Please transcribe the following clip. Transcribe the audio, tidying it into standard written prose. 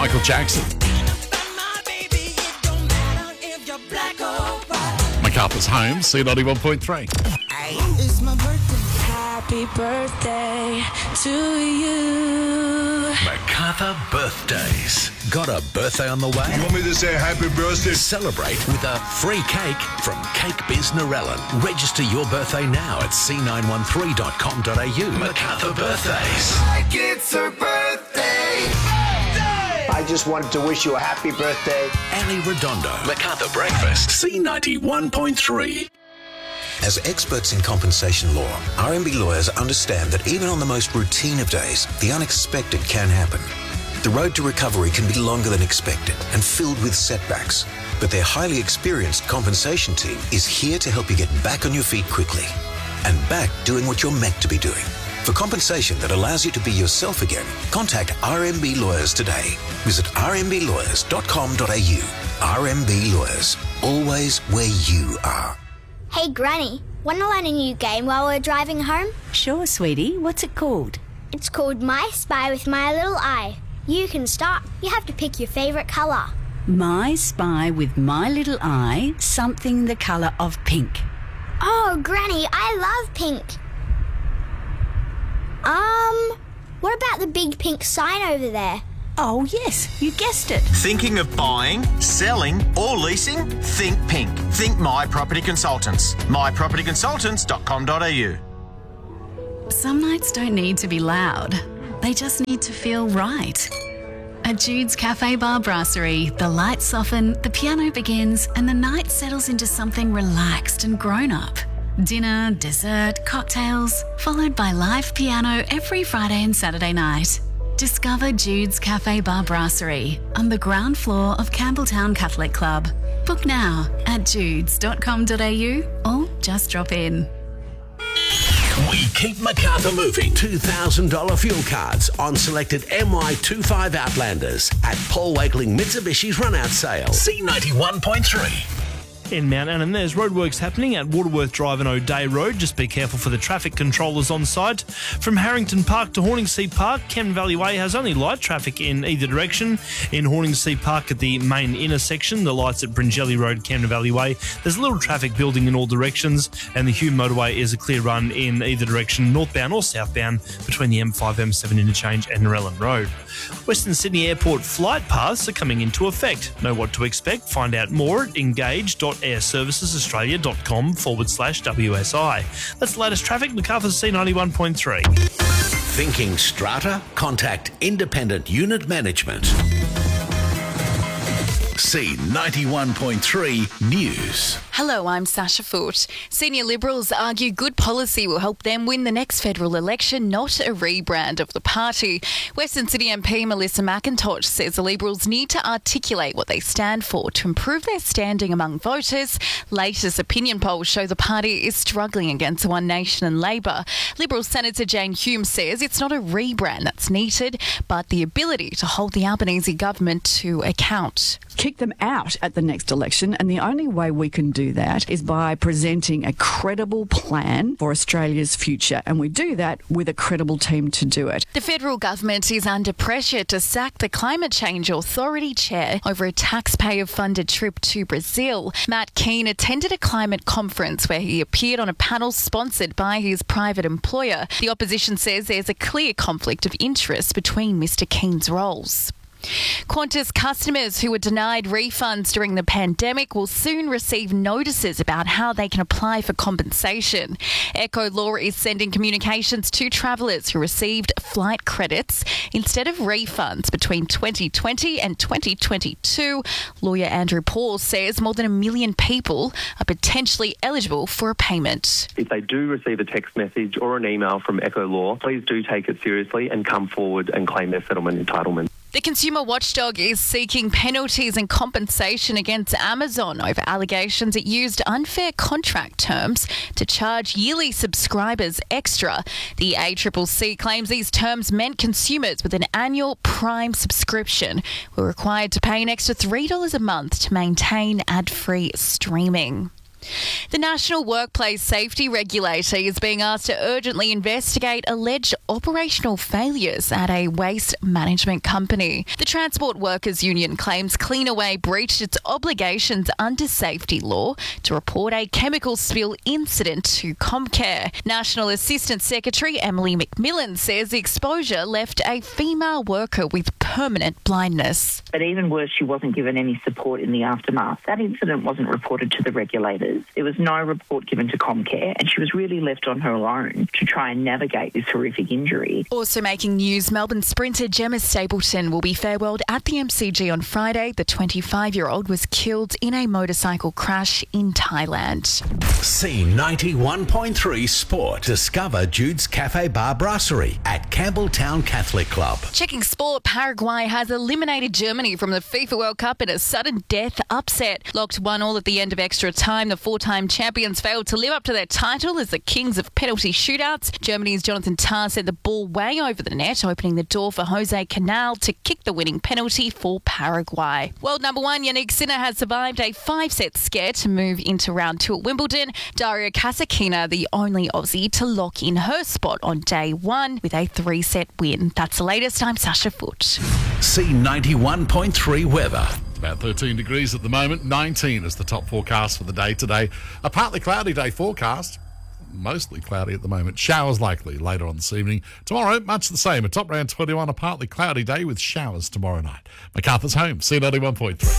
Michael Jackson. MacArthur's Home, C91.3. It's my birthday. Happy birthday to you. MacArthur Birthdays. Got a birthday on the way? You want me to say happy birthday? Celebrate with a free cake from Cake Biz Narellan. Register your birthday now at c913.com.au. MacArthur Birthdays. Like it's her birthday. I just wanted to wish you a happy birthday. Ali Redondo. MacArthur Breakfast. C91.3. As experts in compensation law, RMB lawyers understand that even on the most routine of days, the unexpected can happen. The road to recovery can be longer than expected and filled with setbacks. But their highly experienced compensation team is here to help you get back on your feet quickly and back doing what you're meant to be doing. For compensation that allows you to be yourself again, contact RMB Lawyers today. Visit rmblawyers.com.au. RMB Lawyers, always where you are. Hey Granny, want to learn a new game while we're driving home? Sure, sweetie. What's it called? It's called My Spy with My Little Eye. You can start. You have to pick your favourite colour. My Spy with My Little Eye, something the colour of pink. Oh, Granny, I love pink. What about the big pink sign over there? Oh, yes, you guessed it. Thinking of buying, selling or leasing? Think pink. Think My Property Consultants. mypropertyconsultants.com.au. Some nights don't need to be loud. They just need to feel right. At Jude's Cafe Bar Brasserie, the lights soften, the piano begins, and the night settles into something relaxed and grown-up. Dinner, dessert, cocktails, followed by live piano every Friday and Saturday night. Discover Jude's Cafe Bar Brasserie on the ground floor of Campbelltown Catholic Club. Book now at judes.com.au or just drop in. We keep MacArthur moving. $2,000 fuel cards on selected MY25 Outlanders at Paul Wakeling Mitsubishi's runout sale. C91.3. In Mount Annan, there's roadworks happening at Waterworth Drive and O'Day Road. Just be careful for the traffic controllers on site. From Harrington Park to Horningsea Park, Camden Valley Way has only light traffic in either direction. In Horningsea Park at the main intersection, the lights at Bringelly Road, Camden Valley Way, there's a little traffic building in all directions, and the Hume Motorway is a clear run in either direction, northbound or southbound, between the M5, M7 interchange and Narellan Road. Western Sydney Airport flight paths are coming into effect. Know what to expect? Find out more at engage.airservicesaustralia.com/WSI. That's the latest traffic. MacArthur's C91.3. Thinking strata? Contact Independent Unit Management. C91.3 News. Hello, I'm Sasha Foote. Senior Liberals argue good policy will help them win the next federal election, not a rebrand of the party. Western City MP Melissa McIntosh says the Liberals need to articulate what they stand for to improve their standing among voters. Latest opinion polls show the party is struggling against One Nation and Labor. Liberal Senator Jane Hume says it's not a rebrand that's needed, but the ability to hold the Albanese government to account. Kick them out at the next election, and the only way we can do that is by presenting a credible plan for Australia's future, and we do that with a credible team to do it. The federal government is under pressure to sack the Climate Change Authority chair over a taxpayer-funded trip to Brazil. Matt Keane attended a climate conference where he appeared on a panel sponsored by his private employer. The opposition says there's a clear conflict of interest between Mr Keane's roles. Qantas customers who were denied refunds during the pandemic will soon receive notices about how they can apply for compensation. Echo Law is sending communications to travellers who received flight credits instead of refunds between 2020 and 2022. Lawyer Andrew Paul says more than 1 million people are potentially eligible for a payment. If they do receive a text message or an email from Echo Law, please do take it seriously and come forward and claim their settlement entitlement. The Consumer Watchdog is seeking penalties and compensation against Amazon over allegations it used unfair contract terms to charge yearly subscribers extra. The ACCC claims these terms meant consumers with an annual Prime subscription were required to pay an extra $3 a month to maintain ad-free streaming. The National Workplace Safety Regulator is being asked to urgently investigate alleged operational failures at a waste management company. The Transport Workers Union claims Cleanaway breached its obligations under safety law to report a chemical spill incident to Comcare. National Assistant Secretary Emily McMillan says the exposure left a female worker with permanent blindness. But even worse, she wasn't given any support in the aftermath. That incident wasn't reported to the regulators. There was no report given to Comcare, and she was really left on her own to try and navigate this horrific injury. Also making news, Melbourne sprinter Gemma Stapleton will be farewelled at the MCG on Friday. The 25-year-old was killed in a motorcycle crash in Thailand. C91.3 Sport. Discover Jude's Cafe Bar Brasserie at Campbelltown Catholic Club. Checking sport, Paraguay has eliminated Germany from the FIFA World Cup in a sudden death upset. Locked 1-1 at the end of extra time, the four-time champions failed to live up to their title as the kings of penalty shootouts. Germany's Jonathan Tah sent the ball way over the net, opening the door for Jose Canal to kick the winning penalty for Paraguay. World number one, Yannick Sinner has survived a 5-set scare to move into round 2 at Wimbledon. Daria Kasatkina, the only Aussie to lock in her spot on day 1 with a 3-set win. That's the latest. I'm Sasha Foote. C91.3 weather. About 13 degrees at the moment. 19 is the top forecast for the day today. A partly cloudy day forecast. Mostly cloudy at the moment. Showers likely later on this evening. Tomorrow, much the same. A top round 21, a partly cloudy day with showers tomorrow night. MacArthur's Home, C91.3.